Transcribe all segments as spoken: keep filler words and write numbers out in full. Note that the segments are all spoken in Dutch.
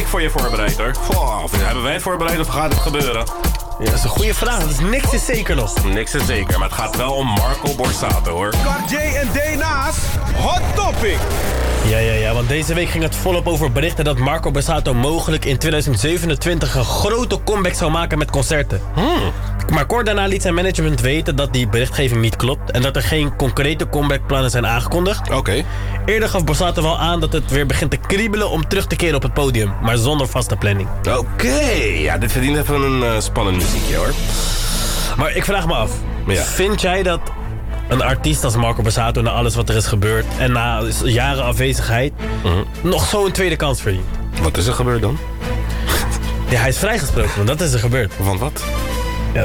voor je voorbereid hoor. Goh, of hebben wij het voorbereid of gaat het gebeuren? Ja, dat is een goede vraag. Dus niks is zeker nog. Niks is zeker, maar het gaat wel om Marco Borsato hoor. Cartier en D Na's Hot Topic. Ja, ja, ja, want deze week ging het volop over berichten dat Marco Borsato mogelijk in tweeduizend zevenentwintig een grote comeback zou maken met concerten. Hmm. Maar kort daarna liet zijn management weten dat die berichtgeving niet klopt en dat er geen concrete comebackplannen zijn aangekondigd. Oké. Okay. Eerder gaf Borsato wel aan dat het weer begint te kriebelen om terug te keren op het podium, maar zonder vaste planning. Oké, okay. Ja, dit verdient even een uh, spannend muziekje hoor. Maar ik vraag me af, ja. Vind jij dat een artiest als Marco Borsato na alles wat er is gebeurd en na jaren afwezigheid mm-hmm. nog zo een tweede kans verdient? Wat is er gebeurd dan? Ja, hij is vrijgesproken, want dat is er gebeurd. Van wat? Ja.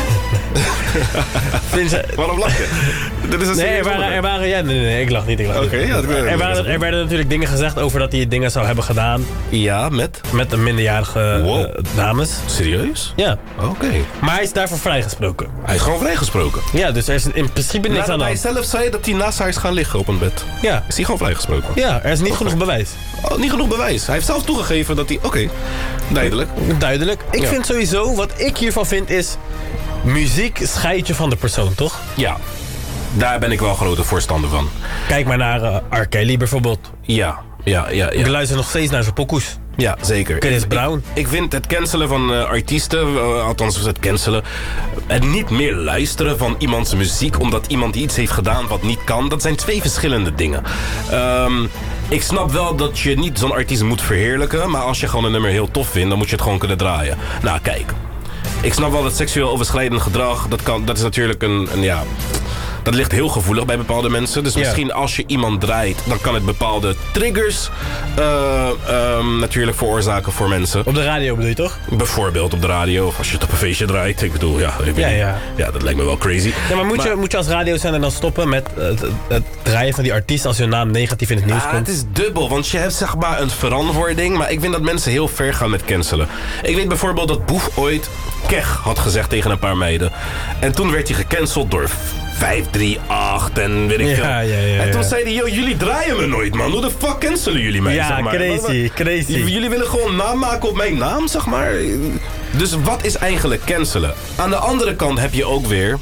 je... Waarom lach je? Dit is een nee, er waren, er waren... Ja, nee, nee, nee, ik lach niet. Ik lach Oké, okay, ja, dat er, waren, er werden natuurlijk dingen gezegd over dat hij dingen zou hebben gedaan. Ja, met? Met een minderjarige wow. uh, dames. Serieus? Ja. Oké. Okay. Maar hij is daarvoor vrijgesproken. Hij is gewoon vrijgesproken? Ja, dus er is in principe niks Nadat aan de hand. hij zelf zei dat hij naast haar is gaan liggen op een bed. Ja. Is hij gewoon vrijgesproken? Ja, er is niet okay. genoeg bewijs. Oh, niet genoeg bewijs. Hij heeft zelf toegegeven dat hij... Oké, okay. duidelijk. Duidelijk. Ik ja. vind sowieso, wat ik hiervan vind is... Muziek scheidt je van de persoon, toch? Ja. Daar ben ik wel grote voorstander van. Kijk maar naar uh, R. Kelly bijvoorbeeld. Ja, ja, ja. ja. Ik luister nog steeds naar zijn pokoes. Ja, zeker. Chris Brown. Ik, ik vind het cancelen van uh, artiesten, uh, althans het cancelen... het niet meer luisteren van iemands muziek... omdat iemand iets heeft gedaan wat niet kan... dat zijn twee verschillende dingen. Um, ik snap wel dat je niet zo'n artiest moet verheerlijken... maar als je gewoon een nummer heel tof vindt... dan moet je het gewoon kunnen draaien. Nou, kijk... Ik snap wel dat seksueel overschrijdend gedrag, dat, kan, dat is natuurlijk een, een ja... Dat ligt heel gevoelig bij bepaalde mensen. Dus misschien ja. als je iemand draait, dan kan het bepaalde triggers uh, um, natuurlijk veroorzaken voor mensen. Op de radio bedoel je toch? Bijvoorbeeld op de radio, of als je het op een feestje draait. Ik bedoel, ja, ik ja, ja. ja, dat lijkt me wel crazy. Ja, maar moet, maar, je, moet je als radiozender dan stoppen met het, het draaien van die artiest als hun naam negatief in het nieuws ah, komt? Het is dubbel, want je hebt zeg maar een verantwoording, maar ik vind dat mensen heel ver gaan met cancelen. Ik weet bijvoorbeeld dat Boef ooit Kech had gezegd tegen een paar meiden. En toen werd hij gecanceld door vijf drie acht en weet ik ja, veel. Ja, ja, ja. En toen zeiden joh, jullie draaien me nooit, man. Hoe de fuck cancelen jullie mij, ja, zeg maar. crazy, crazy. Jullie willen gewoon naam maken op mijn naam, zeg maar. Dus wat is eigenlijk cancelen? Aan de andere kant heb je ook weer...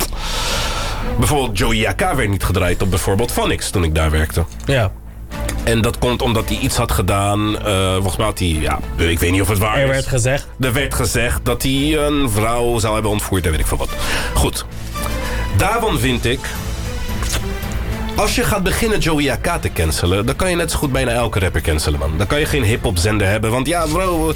Bijvoorbeeld Joey A K werd niet gedraaid op bijvoorbeeld Phonics toen ik daar werkte. Ja. En dat komt omdat hij iets had gedaan. Uh, volgens mij had hij, ja, ik weet niet of het waar is. Er werd gezegd. Er werd gezegd dat hij een vrouw zou hebben ontvoerd en weet ik veel wat. Goed. Daarvan vind ik... Als je gaat beginnen Joey A K te cancelen... dan kan je net zo goed bijna elke rapper cancelen, man. Dan kan je geen hip-hop zender hebben. Want ja, bro...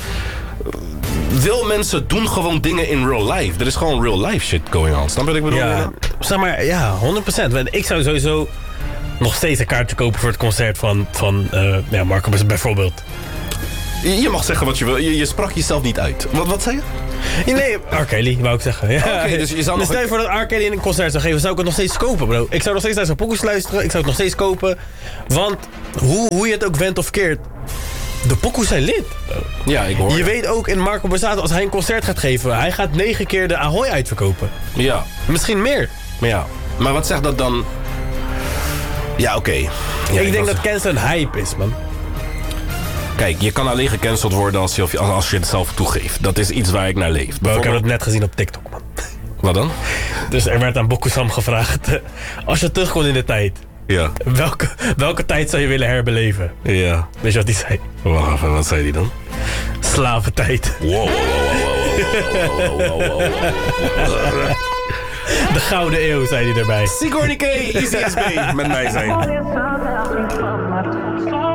Veel mensen doen gewoon dingen in real life. Er is gewoon real life shit going on. Snap je wat ik bedoel? Ja, zeg maar, ja, honderd procent. Ik zou sowieso nog steeds een kaartje kopen voor het concert van, van uh, ja, Marco bijvoorbeeld. Je mag zeggen wat je wil. Je, je sprak jezelf niet uit. Wat, wat zei je? Ja, nee, R. Kelly, wou ik zeggen. Ja. Okay, dus je zou dus nog... stel je voor dat R. Kelly een concert zou geven, zou ik het nog steeds kopen, bro. Ik zou nog steeds naar zijn pokoes luisteren. Ik zou het nog steeds kopen. Want hoe, hoe je het ook went of keert, de pokoes zijn lid. Ja, ik hoor. Je weet ook in Marco Borsato, als hij een concert gaat geven, hij gaat negen keer de Ahoy uitverkopen. Ja. Misschien meer. Ja. Maar wat zegt dat dan? Ja, oké. Okay. Ja, ik denk was... dat cancel een hype is, man. Kijk, je kan alleen gecanceld worden als je, als je het zelf toegeeft. Dat is iets waar ik naar leef. Maar ik heb het net gezien op TikTok, man. Wat dan? Dus er werd aan Bokusam gevraagd, als je terug kon in de tijd, ja. welke, welke tijd zou je willen herbeleven? Ja. Weet je wat hij zei? Wacht even, wat zei hij dan? Slaventijd. Wow, wow, wow, wow, wow, wow, wow, wow. De gouden eeuw, zei hij erbij. Sigourney K, Easy S B, met mij zijn.